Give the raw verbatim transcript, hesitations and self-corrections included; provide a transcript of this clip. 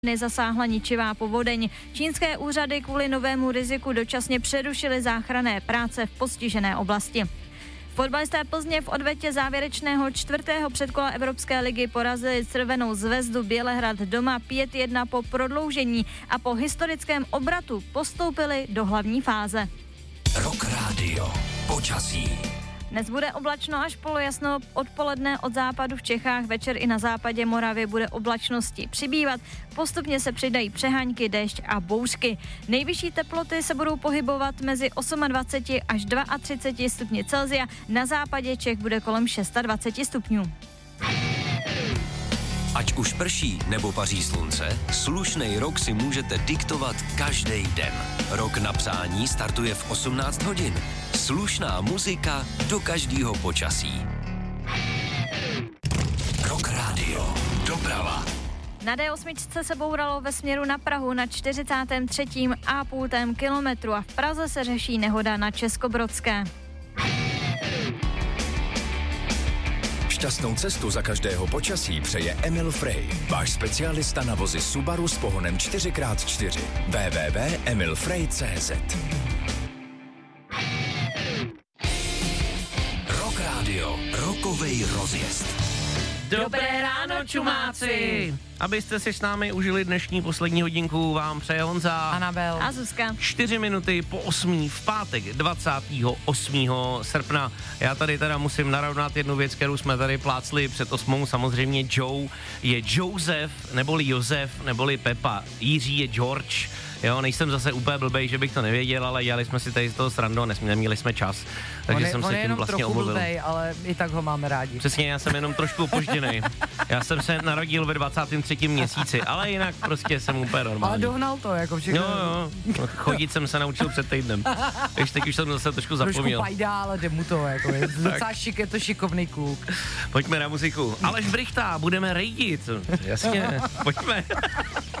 Nezasáhla ničivá povodeň. Čínské úřady kvůli novému riziku dočasně přerušily záchranné práce v postižené oblasti. Fotbalisté Plzně v odvetě závěrečného čtvrtého předkola Evropské ligy porazili Crvenou zvezdu Bělehrad doma pět jedna po prodloužení a po historickém obratu postoupili do hlavní fáze. Rock Radio. Počasí. Dnes bude oblačno až polojasno, odpoledne od západu v Čechách, večer i na západě Moravy bude oblačnosti přibývat. Postupně se přidají přehánky, déšť a bouřky. Nejvyšší teploty se budou pohybovat mezi dvacet osm až třicet dva stupni Celsia. Na západě Čech bude kolem dvacet šest stupňů. Ať už prší nebo paří slunce, slušnej rok si můžete diktovat každý den. Rok na přání startuje v osmnáct hodin. Slušná muzika do každého počasí. Rock Radio. Doprava. Na D osm se bouralo ve směru na Prahu na čtyřicátém třetím a půl kilometru a v Praze se řeší nehoda na Českobrodské. Šťastnou cestu za každého počasí přeje Emil Frey, váš specialista na vozy Subaru s pohonem čtyři krát čtyři. w w w tečka emil frey tečka c z Rock Radio. Rokovej rozjezd. Dobré ráno, čumáci! Abyste si s námi užili dnešní poslední hodinku, vám přeje Honza, Anabel a Zuzka. Čtyři minuty po osmí v pátek dvacátého osmého srpna. Já tady teda musím narovnat jednu věc, kterou jsme tady plácli před osmou. Samozřejmě Joe je Josef, neboli Josef, neboli Pepa. Jiří je George. Jo, nejsem zase úplně blbej, že bych to nevěděl, ale dělali jsme si tady z toho srandu, neměli jsme čas, takže on jsem je, se tím vlastně omluvil. Blbej, ale i tak ho máme rádi. Přesně, já jsem jenom trošku opožděnej. Já jsem se narodil ve dvacátém třetím měsíci, ale jinak prostě jsem úplně normální. Ale dohnal to, jako všechno. Jo, jo, chodit jsem se naučil před týdnem. Ještě teď už jsem zase trošku zapomněl. Trošku pajdá, ale jde mu to, jako je docela šik, je to šikovný kluk. Pojďme na muziku. Aleš Brychta, budeme rejdit. Jasně, pojďme.